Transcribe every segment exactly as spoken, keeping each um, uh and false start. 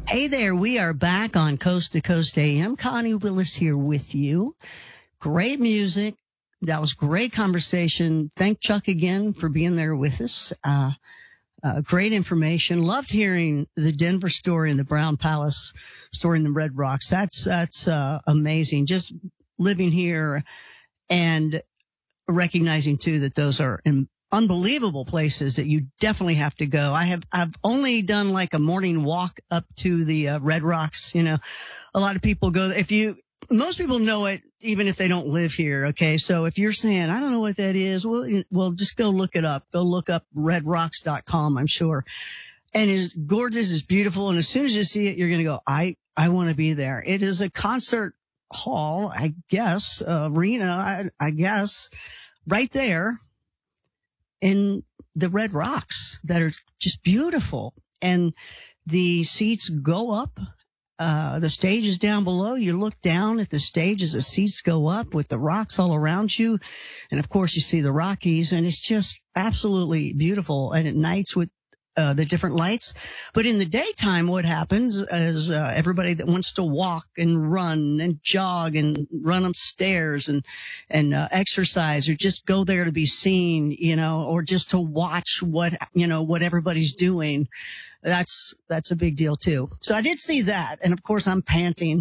Hey there, we are back on Coast to Coast A M. Connie Willis here with you. Great music. That was great conversation. Thank Chuck again for being there with us. Uh, uh, great information. Loved hearing the Denver story and the Brown Palace story in the Red Rocks. That's, that's, uh, amazing. Just living here and recognizing too that those are in unbelievable places that you definitely have to go. I have, I've only done like a morning walk up to the uh, Red Rocks. You know, a lot of people go, if you, most people know it, even if they don't live here. Okay. So if you're saying, I don't know what that is, well, well, just go look it up. Go look up red rocks dot com, I'm sure. And it's gorgeous. It's beautiful. And as soon as you see it, you're going to go, I, I want to be there. It is a concert hall, I guess, uh, arena, I, I guess, right there in the Red Rocks that are just beautiful. And the seats go up. Uh, the stage is down below. You look down at the stage as the seats go up with the rocks all around you. And of course you see the Rockies, and it's just absolutely beautiful. And at nights with Uh, the different lights. But in the daytime, what happens is uh, everybody that wants to walk and run and jog and run upstairs and and uh, exercise, or just go there to be seen, you know, or just to watch what, you know, what everybody's doing. That's that's a big deal too. So I did see that, and of course I'm panting,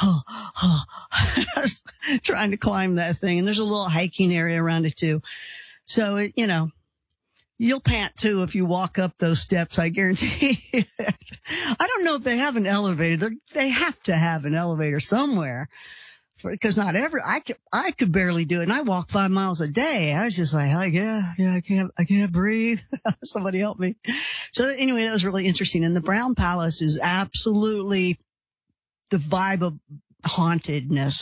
trying to climb that thing. And there's a little hiking area around it too. So it, you know. You'll pant too if you walk up those steps, I guarantee you. I don't know if they have an elevator. They're, they have to have an elevator somewhere, because not every, I could, I could barely do it. And I walk five miles a day. I was just like, oh, yeah, yeah, I can't, I can't breathe. Somebody help me. So anyway, that was really interesting. And the Brown Palace is absolutely the vibe of hauntedness.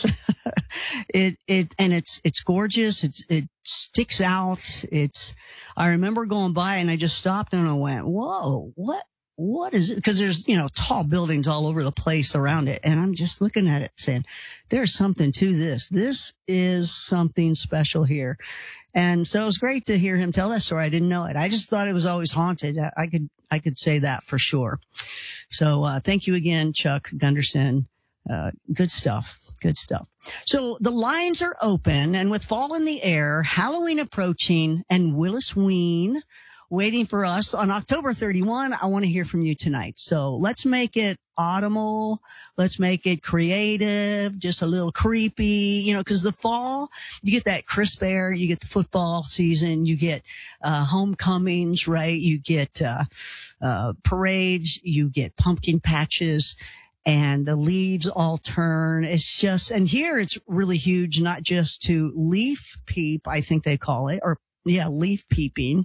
it, it, and it's, it's gorgeous. It's, it sticks out. It's, I remember going by and I just stopped and I went, whoa, what, what is it? Cause there's, you know, tall buildings all over the place around it. And I'm just looking at it saying, there's something to this. This is something special here. And so it was great to hear him tell that story. I didn't know it. I just thought it was always haunted. I could, I could say that for sure. So, uh, thank you again, Chuck Gunderson. Uh, good stuff. Good stuff. So the lines are open, and with fall in the air, Halloween approaching, and Willis Ween waiting for us on October thirty-first, I want to hear from you tonight. So let's make it autumnal. Let's make it creative, just a little creepy, you know, because the fall, you get that crisp air, you get the football season, you get uh homecomings, right? You get uh uh parades, you get pumpkin patches. And the leaves all turn. It's just, and here it's really huge, not just to leaf peep, I think they call it, or yeah, leaf peeping.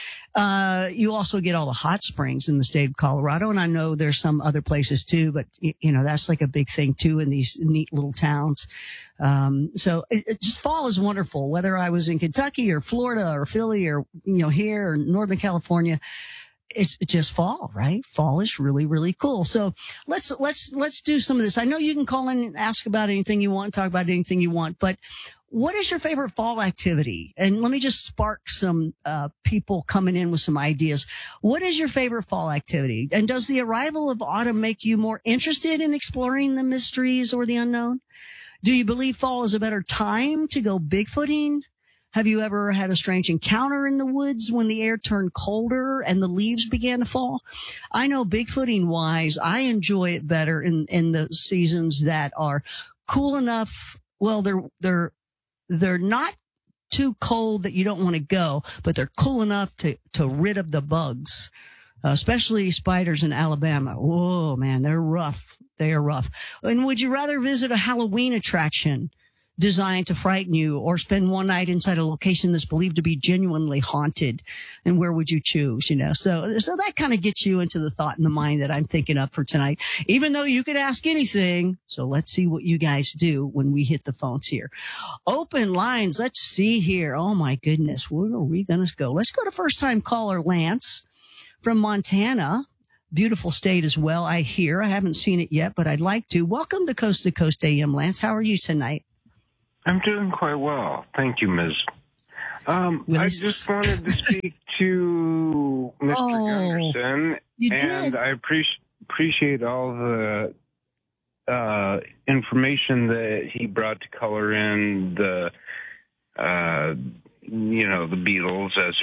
Uh, you also get all the hot springs in the state of Colorado. And I know there's some other places too, but you know, that's like a big thing too in these neat little towns. Um, so it, it just fall is wonderful, whether I was in Kentucky or Florida or Philly or, you know, here or Northern California. It's just fall, right? Fall is really, really cool. So let's, let's, let's do some of this. I know you can call in and ask about anything you want, talk about anything you want, but what is your favorite fall activity? And let me just spark some, uh, people coming in with some ideas. What is your favorite fall activity? And does the arrival of autumn make you more interested in exploring the mysteries or the unknown? Do you believe fall is a better time to go Bigfooting? Have you ever had a strange encounter in the woods when the air turned colder and the leaves began to fall? I know Bigfooting wise, I enjoy it better in, in the seasons that are cool enough. Well, they're, they're, they're not too cold that you don't want to go, but they're cool enough to, to rid of the bugs, uh, especially spiders in Alabama. Whoa, man, they're rough. They are rough. And would you rather visit a Halloween attraction designed to frighten you, or spend one night inside a location that's believed to be genuinely haunted? And where would you choose? You know, so, so that kind of gets you into the thought and the mind that I'm thinking of for tonight, even though you could ask anything. So let's see what you guys do when we hit the phones here. Open lines. Let's see here. Oh my goodness. Where are we going to go? Let's go to first time caller Lance from Montana. Beautiful state as well, I hear. I haven't seen it yet, but I'd like to. Welcome to Coast to Coast A M, Lance. How are you tonight? I'm doing quite well. Thank you, Miz Um, I just wanted to speak to Mister Oh, Gunderson, you and did? I appreciate appreciate all the uh, information that he brought to color in the, uh, you know, the Beatles as.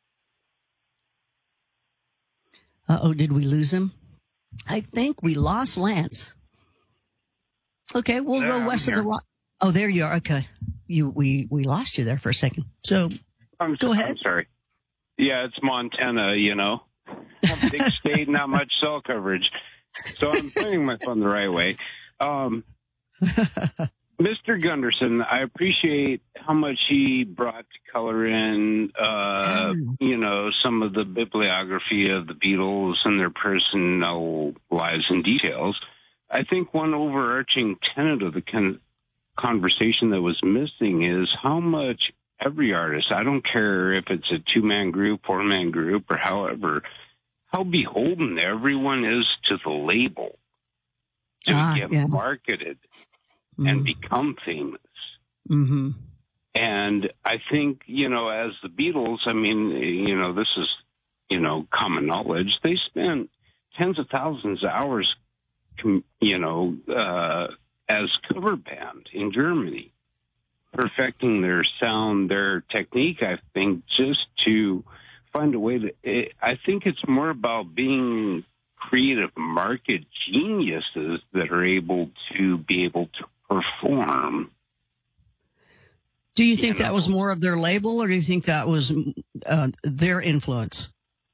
Uh oh, did we lose him? I think we lost Lance. Okay, we'll No, go I'm west of here. the rock. Oh, there you are. Okay, you we we lost you there for a second. So I'm, go ahead. I'm sorry. Yeah, it's Montana, you know. Big state, not much cell coverage. So I'm putting my phone the right way. Um, Mister Gunderson, I appreciate how much he brought to color in, uh, you know, some of the bibliography of the Beatles and their personal lives and details. I think one overarching tenet of the con- conversation that was missing is how much every artist, I don't care if it's a two-man group, four-man group, or however, how beholden everyone is to the label to Ah, get yeah. marketed Mm. and become famous. Mm-hmm. And I think, you know, as the Beatles, I mean, you know, this is, you know, common knowledge. They spent tens of thousands of hours, com- you know, uh, as cover band in Germany, perfecting their sound, their technique, I think, just to find a way to, it, I think it's more about being creative market geniuses that are able to be able to perform. Do you think You know. that was more of their label, or do you think that was uh, their influence?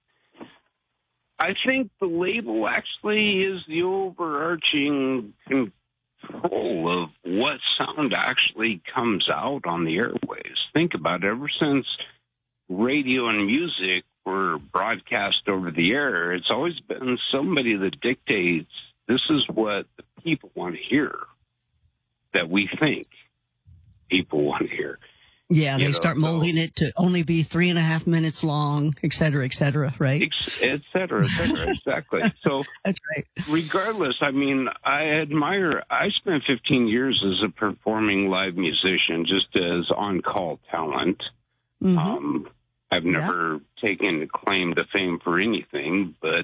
I think the label actually is the overarching control of what sound actually comes out on the airwaves. Think about it. Ever since radio and music were broadcast over the air, it's always been somebody that dictates this is what the people want to hear, that we think people want to hear. Yeah, You they know, start so- molding it to only be three and a half minutes long, et cetera, et cetera, right? Ex- et cetera, et cetera, exactly. So That's right. regardless, I mean, I admire, I spent fifteen years as a performing live musician, just as on-call talent. Mm-hmm. Um, I've never taken claim to fame for anything, but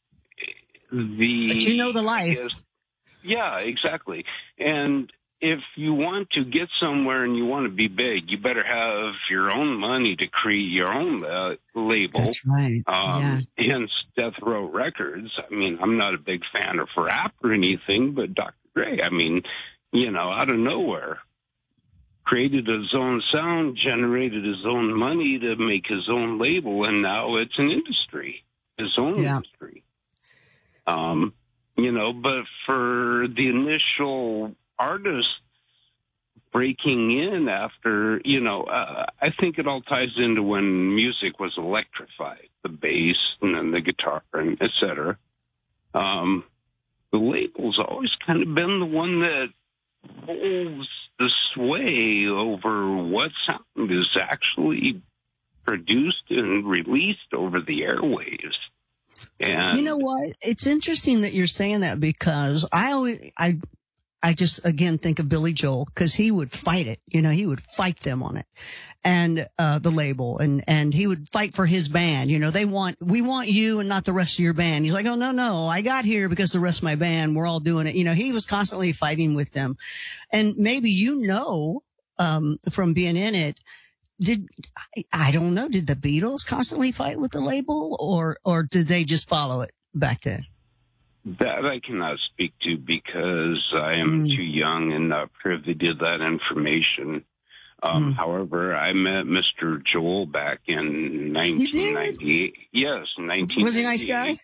the... But you know the life. I guess- yeah, exactly. And if you want to get somewhere and you want to be big, you better have your own money to create your own uh, label. That's right. yeah. Um, hence Death Row Records. I mean, I'm not a big fan of rap or anything, but Doctor Dre, I mean, you know, out of nowhere, created his own sound, generated his own money to make his own label, and now it's an industry, his own Yeah. industry. Um, you know, but for the initial artists breaking in after, you know, uh, I think it all ties into when music was electrified, the bass and then the guitar and et cetera. Um, the label's always kind of been the one that holds the sway over what sound is actually produced and released over the airwaves. And You know what? It's interesting that you're saying that, because I always, I, I just again think of Billy Joel, because he would fight it. You know, he would fight them on it, and uh the label, and and he would fight for his band. You know, they want we want you and not the rest of your band. He's like, oh no no, I got here because the rest of my band, we're all doing it. You know, he was constantly fighting with them, and maybe you know um from being in it. Did I, I don't know? Did the Beatles constantly fight with the label, or or did they just follow it back then? that I cannot speak to because I am Mm. too young and not privy to that information. Um, Mm. However, I met Mister Joel back in nineteen ninety-eight. Yes, nineteen ninety-eight. Was he a nice guy?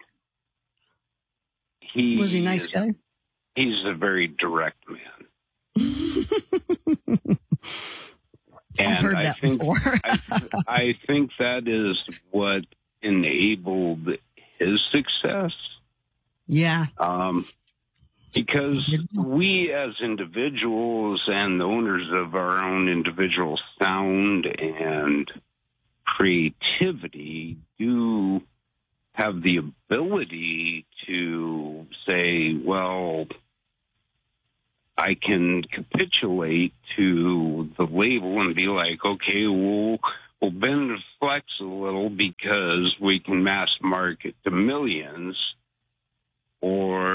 He Was he a nice is- guy? He's a very direct man. And I've heard I that think, before. I, I think that is what enabled his success. Yeah. Um, because we as individuals and the owners of our own individual sound and creativity do have the ability to say, well, I can capitulate to the label and be like, okay, we'll, we'll bend and flex a little because we can mass market to millions. Or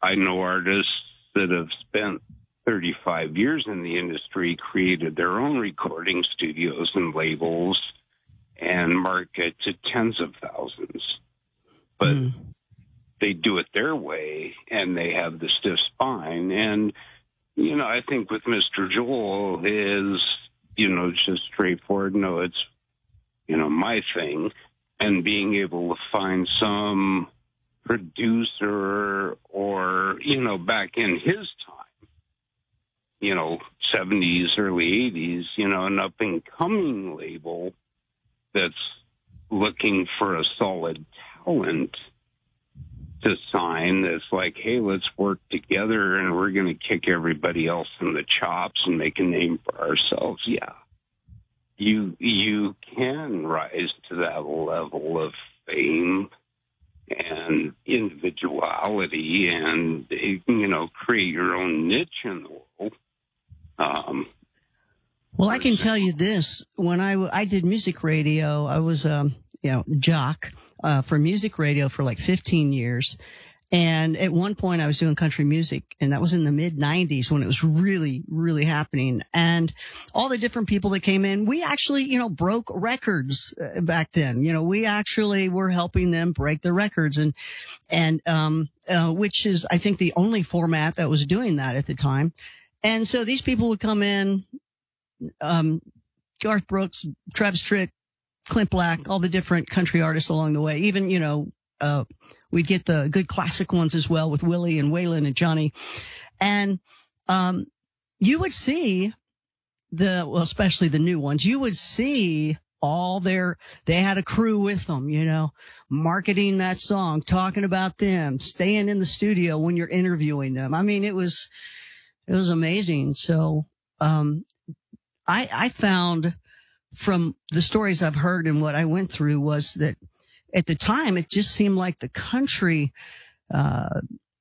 I know artists that have spent thirty-five years in the industry, created their own recording studios and labels and market to tens of thousands. But mm. they do it their way, and they have the stiff spine. And, you know, I think with Mister Joel is, you know, just straightforward, no, it's, you know, my thing. And being able to find some producer or, you know, back in his time, you know, seventies, early eighties, you know, an up-and-coming label that's looking for a solid talent to sign that's like, hey, let's work together and we're going to kick everybody else in the chops and make a name for ourselves. Yeah. You, you can rise to that level of fame and individuality and, you know, create your own niche in the world. Um, well, I can tell you this. When I, I did music radio, I was, um, you know, jock, uh, for music radio for like fifteen years. And at one point I was doing country music, and that was in the mid nineties when it was really, really happening. And all the different people that came in, we actually, you know, broke records back then. You know, we actually were helping them break their records, and, and, um, uh, which is, I think, the only format that was doing that at the time. And so these people would come in, um, Garth Brooks, Travis Tritt, Clint Black, all the different country artists along the way. Even, you know, uh, we'd get the good classic ones as well with Willie and Waylon and Johnny. And, um, you would see the, well, especially the new ones, you would see all their, they had a crew with them, you know, marketing that song, talking about them, staying in the studio when you're interviewing them. I mean, it was, it was amazing. So, um, I, I found from the stories I've heard and what I went through was that at the time, it just seemed like the country, uh,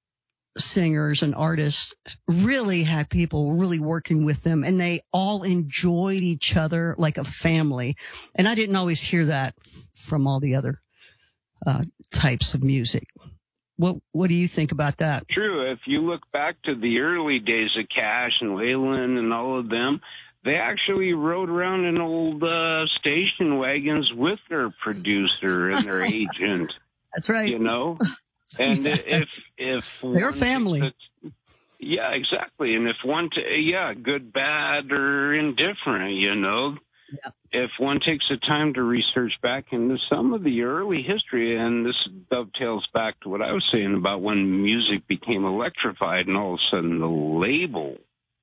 singers and artists really had people really working with them, and they all enjoyed each other like a family. And I didn't always hear that from all the other, uh, types of music. What, what do you think about that? True. If you look back to the early days of Cash and Waylon and all of them, they actually rode around in old uh, station wagons with their producer and their agent. That's right. You know, and yes. if if they're family, a, yeah, exactly. And if one, t- yeah, good, bad, or indifferent, you know, yeah. if one takes the time to research back into some of the early history, and this dovetails back to what I was saying about when music became electrified, and all of a sudden the label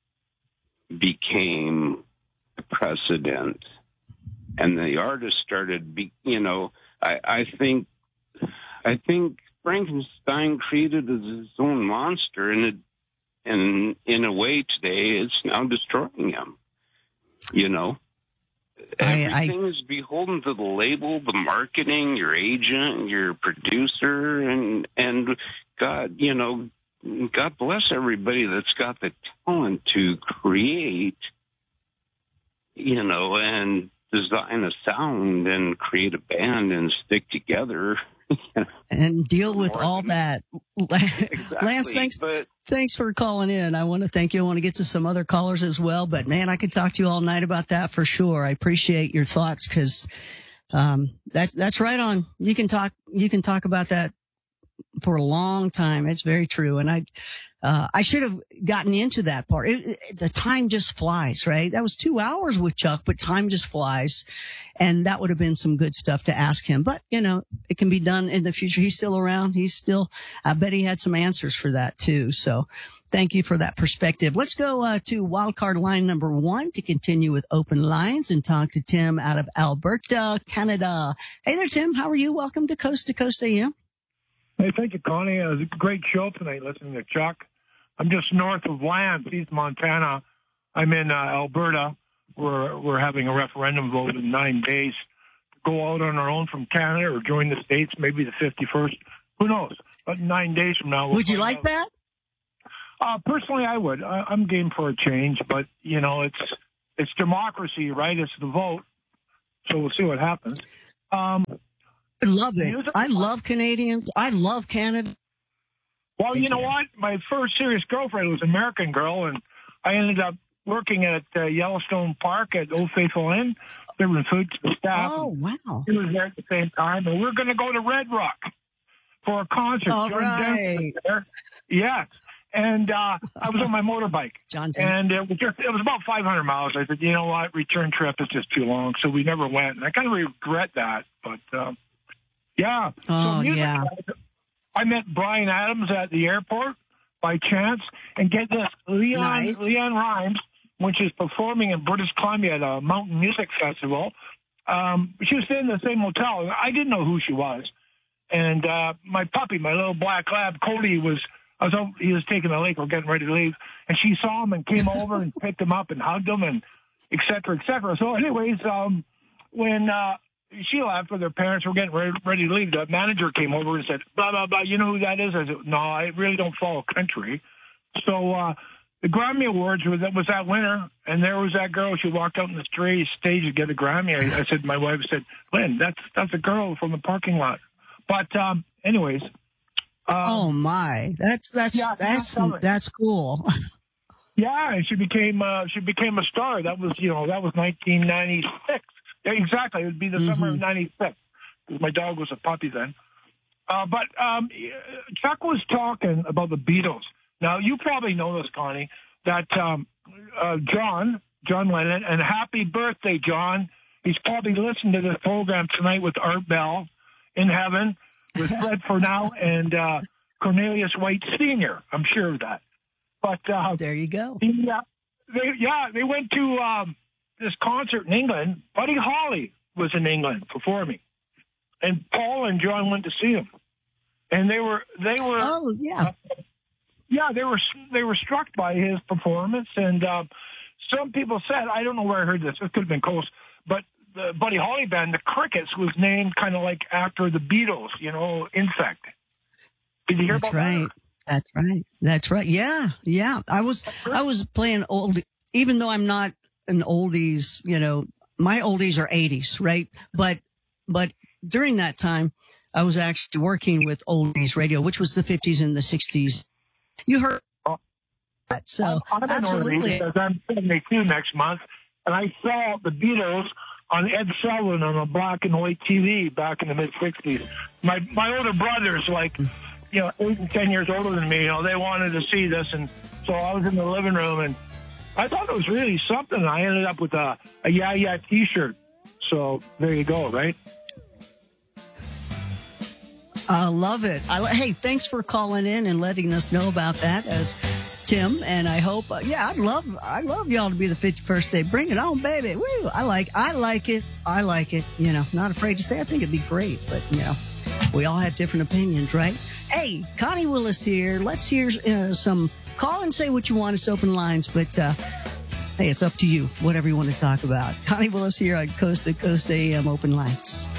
became the precedent, and the artist started be, you know, I, I think, I think Frankenstein created his own monster, and it, and in a way today it's now destroying him, you know. Everything I, I, is beholden to the label, the marketing, your agent, your producer, and, and God, you know, God bless everybody that's got the talent to create, you know, and design a sound and create a band and stick together. You know, and deal with all that. Exactly. Lance, thanks, but, thanks for calling in. I want to thank you. I want to get to some other callers as well. But, man, I could talk to you all night about that for sure. I appreciate your thoughts because um, that, that's right on. You can talk, you can talk about that for a long time. It's very true. And I, uh, I should have gotten into that part. It, it, the time just flies, right? That was two hours with Chuck, but time just flies. And that would have been some good stuff to ask him. But, you know, it can be done in the future. He's still around. He's still, I bet he had some answers for that too. So thank you for that perspective. Let's go, uh, to wildcard line number one to continue with open lines and talk to Tim out of Alberta, Canada. Hey there, Tim. How are you? Welcome to Coast to Coast A M. Hey, thank you, Connie. It was a great show tonight listening to Chuck. I'm just north of Lance, East Montana. I'm in uh, Alberta. We're, we're having a referendum vote in nine days to go out on our own from Canada or join the States, maybe the fifty-first. Who knows? But nine days from now. We'll would you like out. that? Uh, personally, I would. I, I'm game for a change, but, you know, it's it's democracy, right? It's the vote. So we'll see what happens. Um, I love it. I love Canadians. I love Canada. Well, Thank you know you. what? My first serious girlfriend was an American girl, and I ended up working at uh, Yellowstone Park at Old Faithful Inn, delivering food to the staff. Oh, wow. He was there at the same time, and we were going to go to Red Rock for a concert. All John right. Denver was there. Yeah. And uh, I was on my motorbike. John Denver. And it was just, it was about five hundred miles. I said, you know what? Return trip is just too long. So we never went. And I kind of regret that. But, uh, yeah. Oh, so music, yeah. I met Brian Adams at the airport by chance. And get this, Leon, Nice. Leon Rhymes, when she was performing in British Columbia at a mountain music festival, um, she was staying in the same hotel. I didn't know who she was. And uh, my puppy, my little black lab, Cody, was I was over, he was taking a lake or getting ready to leave, and she saw him and came over and picked him up and hugged him and et cetera, et cetera. So, anyways, um, when uh, she left with her parents were getting ready, ready to leave, the manager came over and said, "Blah blah blah. You know who that is?" I said, "No, I really don't follow country." So uh, the Grammy Awards was that was that winter, and there was that girl. She walked out on the stage stage to get a Grammy. I, I said, my wife said, "Lynn, that's that's a girl from the parking lot." But um, anyways. Um, Oh my, that's that's yeah, that's tell it. that's cool. Yeah, and she became uh, she became a star. That was you know that was nineteen ninety-six. Yeah, exactly, it would be the summer of ninety-six because my dog was a puppy then. Uh, but um, Chuck was talking about the Beatles. Now you probably know this, Connie, that um, uh, John John Lennon, and happy birthday, John. He's probably listening to this program tonight with Art Bell in heaven with Fred Furnau and uh, Cornelius White Senior I'm sure of that. But uh, There you go. the, uh, they, yeah, they went to um, this concert in England. Buddy Holly was in England performing, and Paul and John went to see him, and they were they were Oh yeah. uh, yeah they were they were struck by his performance, and uh, some people said, I don't know where I heard this. It could have been close, but the Buddy Holly band, the Crickets, was named kind of like after the Beatles, you know, Insect. Did you hear That's about right. That's right. That's right. Yeah. Yeah. I was, I was playing old, even though I'm not an oldies, you know, my oldies are eighties, right? But, but during that time, I was actually working with oldies radio, which was the fifties and the sixties. You heard that. So I'm an absolutely. because I'm seventy-two next month, and I saw the Beatles on Ed Sullivan on a black and white T V back in the mid sixties. My my older brothers, like, you know, eight and ten years older than me, you know, they wanted to see this, and so I was in the living room, and I thought it was really something. I ended up with a, a Yeah Yeah T-shirt. So there you go, right? I love it. I, li- hey, thanks for calling in and letting us know about that as Tim. And I hope, uh, yeah, I'd love, I love y'all to be the fifty-first day. Bring it on, baby. Woo. I like, I like it. I like it. You know, not afraid to say, I think it'd be great, but you know, we all have different opinions, right? Hey, Connie Willis here. Let's hear uh, some call and say what you want. It's open lines, but, uh, hey, it's up to you. Whatever you want to talk about. Connie Willis here on Coast to Coast A M Open Lines.